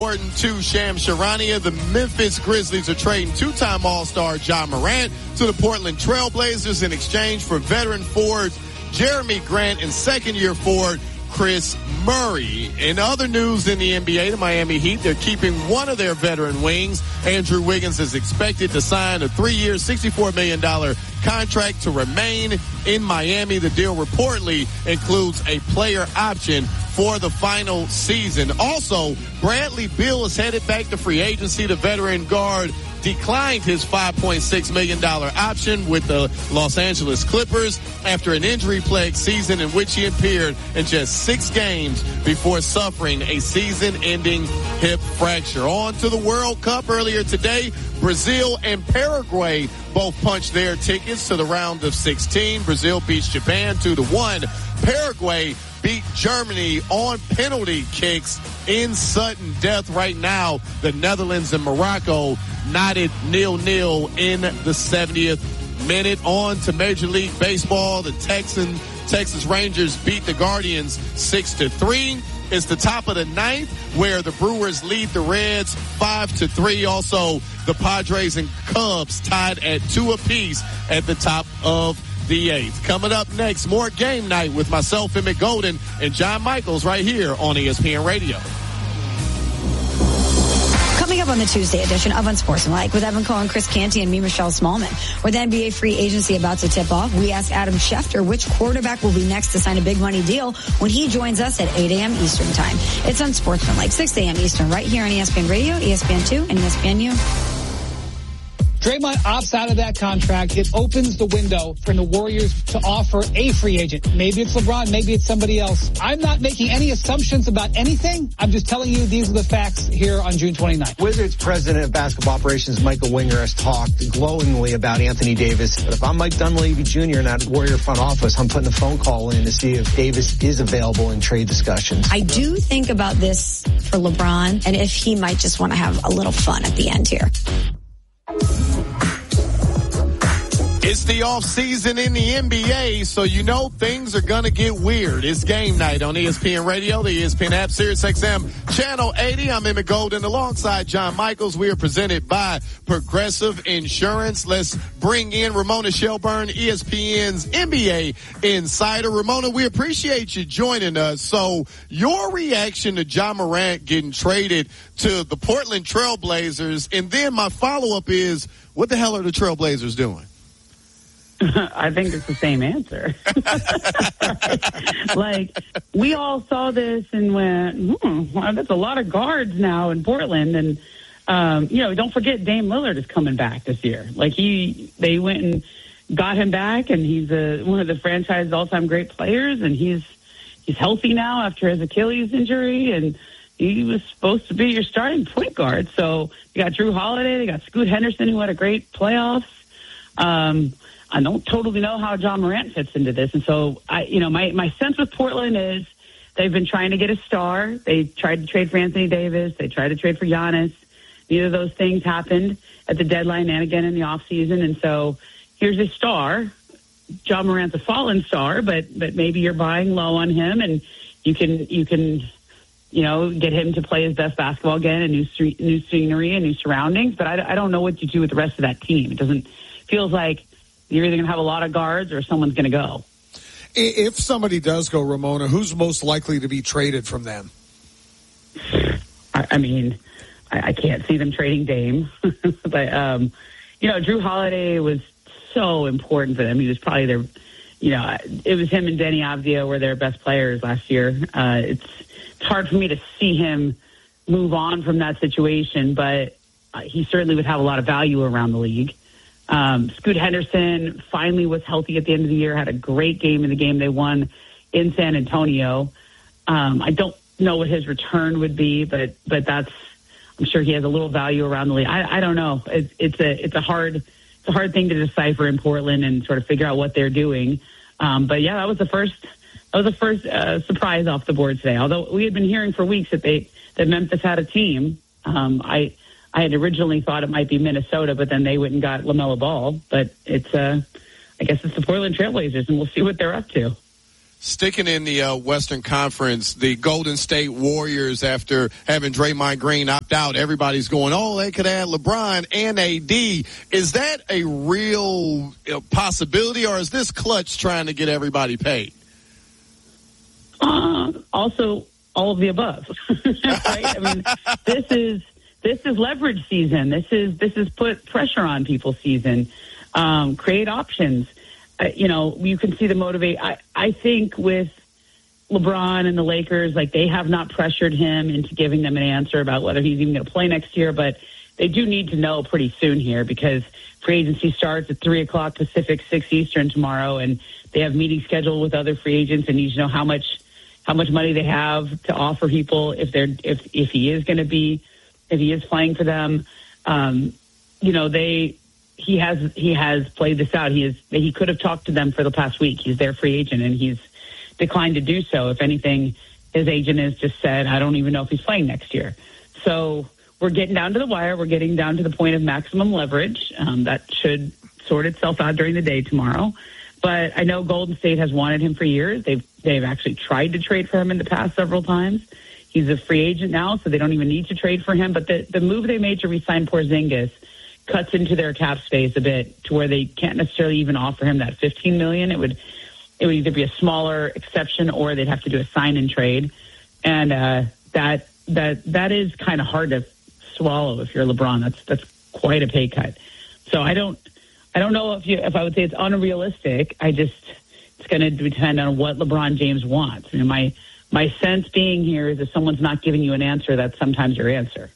Jordan to Shams Charania. The Memphis Grizzlies are trading two-time All-Star Ja Morant to the Portland Trail Blazers in exchange for veteran forwards Jeremy Grant and second-year forward Chris Murray. In other news in the NBA, the Miami Heat, they're keeping one of their veteran wings. Andrew Wiggins is expected to sign a 3-year, $64 million contract to remain in Miami. The deal reportedly includes a player option for the final season. Also, Bradley Beal is headed back to free agency. The veteran guard declined his $5.6 million option with the Los Angeles Clippers after an injury-plagued season in which he appeared in just 6 games before suffering a season-ending hip fracture. On to the World Cup earlier today. Brazil and Paraguay both punched their tickets to the round of 16. Brazil beats Japan 2-1. Paraguay beat Germany on penalty kicks in sudden death. Right now, the Netherlands and Morocco knotted 0-0 in the 70th minute. On to Major League Baseball. The Texas Rangers beat the Guardians 6-3. It's the top of the 9th where the Brewers lead the Reds 5-3. Also, the Padres and Cubs tied at 2 apiece at the top of the 8th. Coming up next, more Game Night with myself, Emmett Golden, and John Michaels right here on ESPN Radio. Coming up on the Tuesday edition of Unsportsmanlike with Evan Cohen, Chris Canty, and me, Michelle Smallman. With the NBA free agency about to tip off, we ask Adam Schefter which quarterback will be next to sign a big money deal when he joins us at 8 a.m. Eastern Time. It's Unsportsmanlike, 6 a.m. Eastern, right here on ESPN Radio, ESPN2, and ESPNU. Draymond opts out of that contract. It opens the window for the Warriors to offer a free agent. Maybe it's LeBron, maybe it's somebody else. I'm not making any assumptions about anything. I'm just telling you these are the facts here on June 29th. Wizards president of basketball operations Michael Winger has talked glowingly about Anthony Davis. But if I'm Mike Dunleavy Jr. in that Warrior front office, I'm putting a phone call in to see if Davis is available in trade discussions. I do think about this for LeBron and if he might just want to have a little fun at the end here. It's the off season in the NBA, so you know things are going to get weird. It's Game Night on ESPN Radio, the ESPN app, SiriusXM, Channel 80. I'm Emmett Golden alongside John Michaels. We are presented by Progressive Insurance. Let's bring in Ramona Shelburne, ESPN's NBA insider. Ramona, we appreciate you joining us. So your reaction to Ja Morant getting traded to the Portland Trail Blazers, and then my follow-up is, what the hell are the Trail Blazers doing? I think it's the same answer. Like, we all saw this and went, wow, that's a lot of guards now in Portland. And, don't forget Dame Lillard is coming back this year. Like, they went and got him back, and he's one of the franchise's all-time great players, and he's healthy now after his Achilles injury, and he was supposed to be your starting point guard. So you got Drew Holiday, they got Scoot Henderson, who had a great playoffs. I don't totally know how Ja Morant fits into this. And so, my sense with Portland is they've been trying to get a star. They tried to trade for Anthony Davis. They tried to trade for Giannis. Neither of those things happened at the deadline and again in the offseason. And so here's a star. Ja Morant's a fallen star, but maybe you're buying low on him, and you can get him to play his best basketball again, and new scenery and new surroundings. But I don't know what you do with the rest of that team. It feels like you're either going to have a lot of guards or someone's going to go. If somebody does go, Ramona, who's most likely to be traded from them? I can't see them trading Dame. But, Drew Holiday was so important for them. He was probably it was him and Denny Avdia were their best players last year. It's hard for me to see him move on from that situation, but he certainly would have a lot of value around the league. Scoot Henderson finally was healthy at the end of the year, had a great game in the game they won in San Antonio. I don't know what his return would be, but I'm sure he has a little value around the league. I don't know. It's a hard thing to decipher in Portland and sort of figure out what they're doing. But yeah, that was the first surprise off the board today. Although we had been hearing for weeks that Memphis had a team. I had originally thought it might be Minnesota, but then they went and got LaMelo Ball. But I guess it's the Portland Trailblazers, and we'll see what they're up to. Sticking in the Western Conference, the Golden State Warriors, after having Draymond Green opt out, everybody's going, oh, they could add LeBron and AD. Is that a real possibility, or is this Clutch trying to get everybody paid? Also, all of the above. Right? I mean, this is leverage season. This is put pressure on people season. Create options. You can see the motivate. I think with LeBron and the Lakers, like, they have not pressured him into giving them an answer about whether he's even going to play next year, but they do need to know pretty soon here, because free agency starts at 3:00 Pacific, 6 Eastern tomorrow, and they have meetings scheduled with other free agents and need to know how much money they have to offer people if he is playing for them. He has played this out. He could have talked to them for the past week. He's their free agent, and he's declined to do so. If anything, his agent has just said, I don't even know if he's playing next year. So we're getting down to the wire. We're getting down to the point of maximum leverage. That should sort itself out during the day tomorrow. But I know Golden State has wanted him for years. They've actually tried to trade for him in the past several times. He's a free agent now, so they don't even need to trade for him. But the move they made to re-sign Porzingis cuts into their cap space a bit, to where they can't necessarily even offer him that $15 million. It would either be a smaller exception, or they'd have to do a sign and trade, and that is kind of hard to swallow if you're LeBron. That's quite a pay cut. So I don't know if I would say it's unrealistic. It's going to depend on what LeBron James wants. I mean, my sense being here is if someone's not giving you an answer, that's sometimes your answer.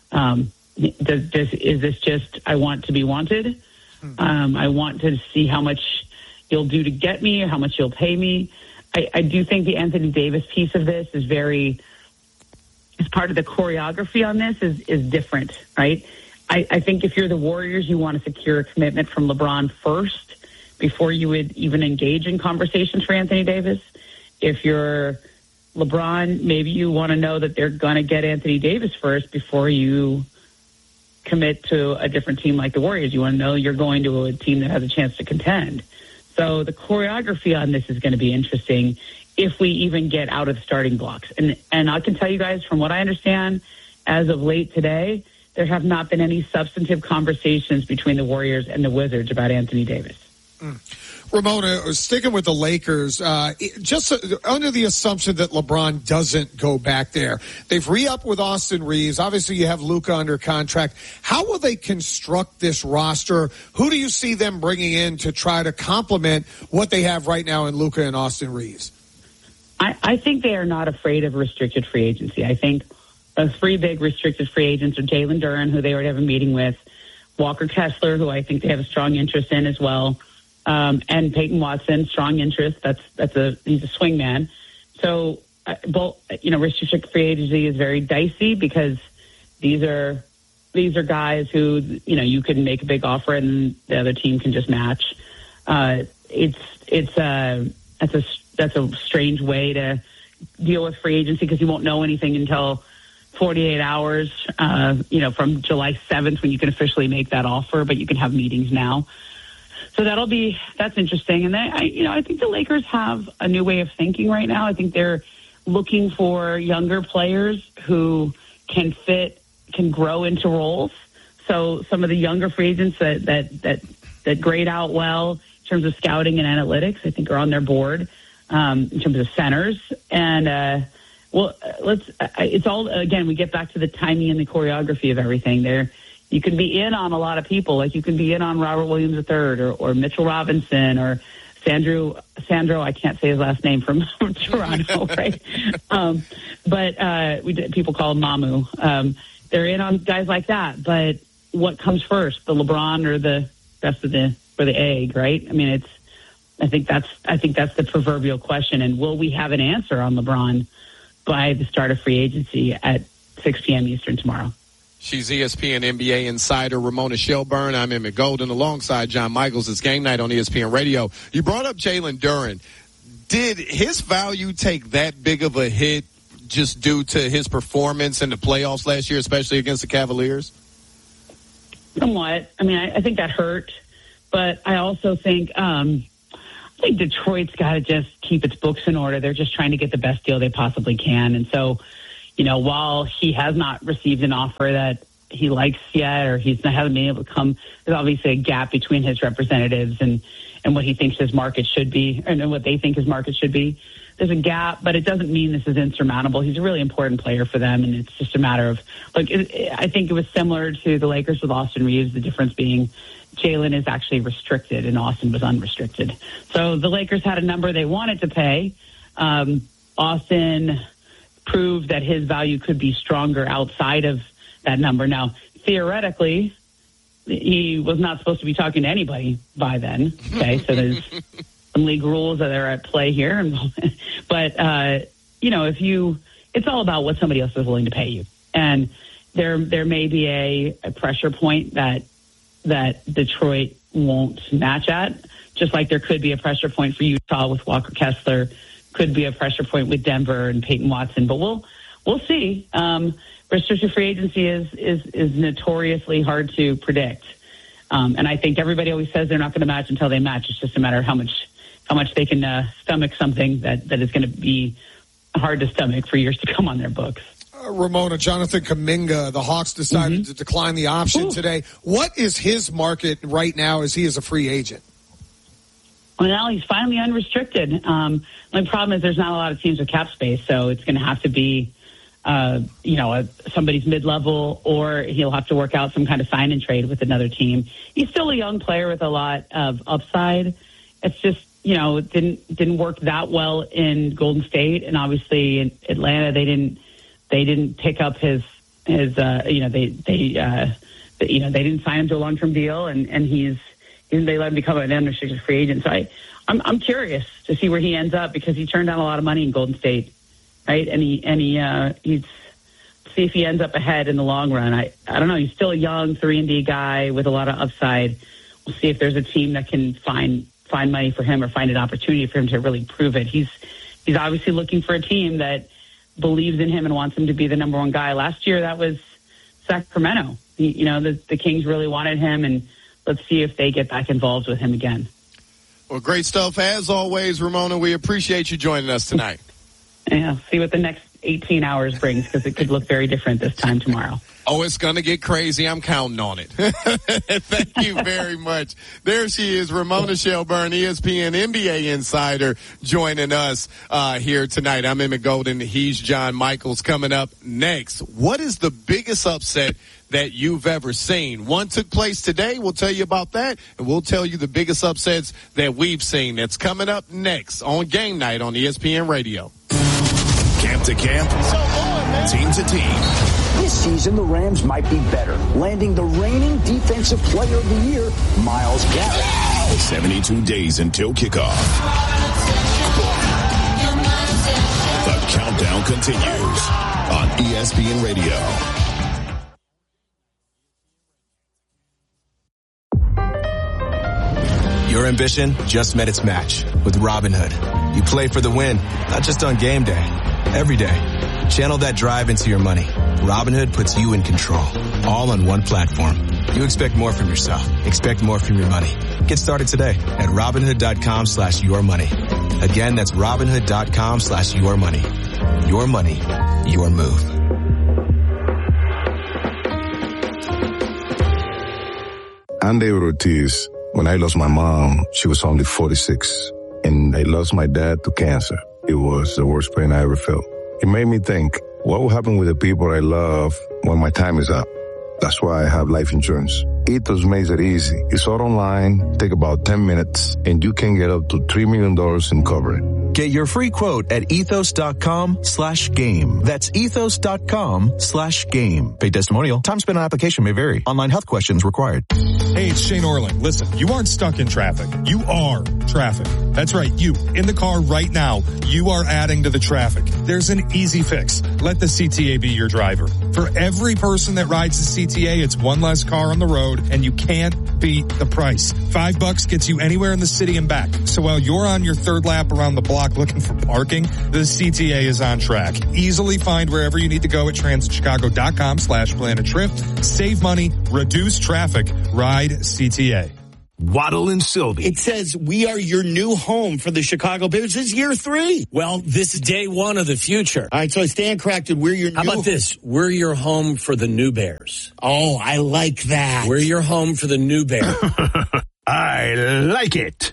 Is this just, I want to be wanted? I want to see how much you'll do to get me, or how much you'll pay me. I do think the Anthony Davis piece of this is part of the choreography on this is different, right? I think if you're the Warriors, you want to secure a commitment from LeBron first before you would even engage in conversations for Anthony Davis. If you're LeBron, maybe you want to know that they're going to get Anthony Davis first before you commit to a different team like the Warriors. You want to know you're going to a team that has a chance to contend. So the choreography on this is going to be interesting if we even get out of the starting blocks. And I can tell you guys, from what I understand, as of late today, there have not been any substantive conversations between the Warriors and the Wizards about Anthony Davis. Ramona, sticking with the Lakers, just under the assumption that LeBron doesn't go back there, they've re-upped with Austin Reeves. Obviously, you have Luka under contract. How will they construct this roster? Who do you see them bringing in to try to complement what they have right now in Luka and Austin Reeves? I think they are not afraid of restricted free agency. I think the three big restricted free agents are Jalen Duren, who they already have a meeting with, Walker Kessler, who I think they have a strong interest in as well, and Peyton Watson, strong interest. He's a swing man. So both, restricted free agency is very dicey, because these are guys who, you can make a big offer and the other team can just match. That's a strange way to deal with free agency, because you won't know anything until 48 hours, from July 7th, when you can officially make that offer, but you can have meetings now. So that's interesting. And then, I think the Lakers have a new way of thinking right now. I think they're looking for younger players who can grow into roles. So some of the younger free agents that grade out well in terms of scouting and analytics, I think, are on their board, in terms of centers. And, it's all, again, we get back to the timing and the choreography of everything there. You can be in on a lot of people, like you can be in on Robert Williams III or Mitchell Robinson or Sandro, I can't say his last name, from Toronto, right? But people call him Mamu. They're in on guys like that. But what comes first, the LeBron or the rest of the egg, right? I mean, I think that's the proverbial question. And will we have an answer on LeBron by the start of free agency at 6 p.m. Eastern tomorrow? She's ESPN NBA insider Ramona Shelburne. I'm Emmett Golden alongside John Michaels. It's Game Night on ESPN Radio. You brought up Jalen Duren. Did his value take that big of a hit just due to his performance in the playoffs last year, especially against the Cavaliers? Somewhat. I mean, I think that hurt. But I also think, I think Detroit's got to just keep its books in order. They're just trying to get the best deal they possibly can. And so, while he has not received an offer that he likes yet, or hasn't been able to come, there's obviously a gap between his representatives and what he thinks his market should be, and what they think his market should be. There's a gap, but it doesn't mean this is insurmountable. He's a really important player for them, and it's just a matter of, I think it was similar to the Lakers with Austin Reeves, the difference being Jalen is actually restricted and Austin was unrestricted. So the Lakers had a number they wanted to pay. Austin proved that his value could be stronger outside of that number. Now, theoretically, he was not supposed to be talking to anybody by then. Okay, so there's some league rules that are at play here. But, it's all about what somebody else is willing to pay you. And there may be a pressure point that Detroit won't match at, just like there could be a pressure point for Utah with Walker Kessler, could be a pressure point with Denver and Peyton Watson. But we'll see. Restricted free agency is notoriously hard to predict. And I think everybody always says they're not going to match until they match. It's just a matter of how much they can stomach something that is going to be hard to stomach for years to come on their books. Ramona, Jonathan Kuminga, the Hawks decided to decline the option today. What is his market right now as he is a free agent? Well, now he's finally unrestricted. My problem is there's not a lot of teams with cap space, so it's going to have to be, somebody's mid-level, or he'll have to work out some kind of sign and trade with another team. He's still a young player with a lot of upside. It's just, it didn't work that well in Golden State, and obviously in Atlanta they didn't pick up his they didn't sign him to a long-term deal, and they let him become an unrestricted free agent. So I'm curious to see where he ends up, because he turned down a lot of money in Golden State, right? And he's see if he ends up ahead in the long run. I don't know. He's still a young 3-and-D guy with a lot of upside. We'll see if there's a team that can find money for him or find an opportunity for him to really prove it. He's obviously looking for a team that believes in him and wants him to be the number one guy. Last year, that was Sacramento. The Kings really wanted him, and let's see if they get back involved with him again. Well, great stuff. As always, Ramona, we appreciate you joining us tonight. Yeah, see what the next 18 hours brings, because it could look very different this time tomorrow. Oh, it's going to get crazy. I'm counting on it. Thank you very much. There she is, Ramona Shelburne, ESPN NBA insider, joining us here tonight. I'm Emmett Golden. He's John Michaels. Coming up next, what is the biggest upset that you've ever seen? One took place today. We'll tell you about that, and we'll tell you the biggest upsets that we've seen. That's coming up next on Game Night on ESPN Radio. Camp to camp, team to team. This season, the Rams might be better, landing the reigning Defensive Player of the Year, Myles Garrett. 72 days until kickoff. The countdown continues on ESPN Radio. Your ambition just met its match with Robinhood. You play for the win, not just on game day, every day. Channel that drive into your money. Robinhood puts you in control, all on one platform. You expect more from yourself. Expect more from your money. Get started today at Robinhood.com/yourmoney. Again, that's Robinhood.com/yourmoney. Your money, your move. I'm David Ortiz. When I lost my mom, she was only 46, and I lost my dad to cancer. It was the worst pain I ever felt. It made me think, what will happen with the people I love when my time is up? That's why I have life insurance. Ethos makes it easy. It's all online, take about 10 minutes, and you can get up to $3 million in coverage. Get your free quote at ethos.com/game. That's ethos.com/game. Paid testimonial. Time spent on application may vary. Online health questions required. Hey, it's Shane Orland. Listen, you aren't stuck in traffic. You are traffic. That's right. You, in the car right now, you are adding to the traffic. There's an easy fix. Let the CTA be your driver. For every person that rides the CTA, it's one less car on the road, and you can't beat the price. $5 gets you anywhere in the city and back. So while you're on your third lap around the block looking for parking, the CTA is on track. Easily find wherever you need to go at transitchicago.com/plan a trip. Save money, reduce traffic, ride CTA. Waddle and Sylvie. It says we are your new home for the Chicago Bears. This is year 3. Well, this is day 1 of the future. All right, so I stand corrected. We're your new How about this? We're your home for the new Bears. Oh, I like that. We're your home for the new Bears. I like it.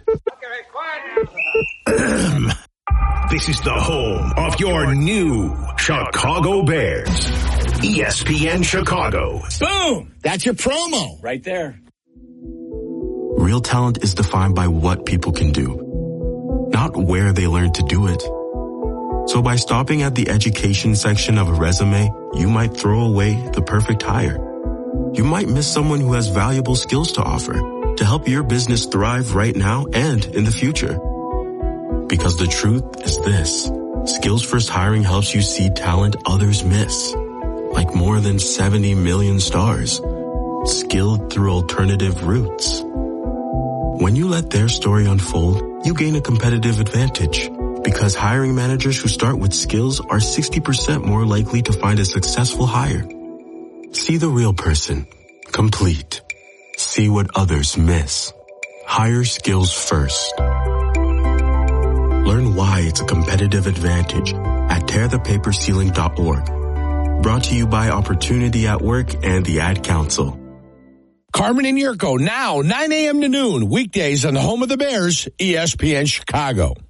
This is the home of your new Chicago Bears. ESPN Chicago. Boom! That's your promo. Right there. Real talent is defined by what people can do, not where they learn to do it. So by stopping at the education section of a resume, you might throw away the perfect hire. You might miss someone who has valuable skills to offer to help your business thrive right now and in the future. Because the truth is this, Skills First Hiring helps you see talent others miss, like more than 70 million stars, skilled through alternative routes. When you let their story unfold, you gain a competitive advantage because hiring managers who start with skills are 60% more likely to find a successful hire. See the real person. Complete. See what others miss. Hire skills first. Learn why it's a competitive advantage at tearthepaperceiling.org. Brought to you by Opportunity at Work and the Ad Council. Carmen and Yurko now, 9 a.m. to noon, weekdays on the home of the Bears, ESPN Chicago.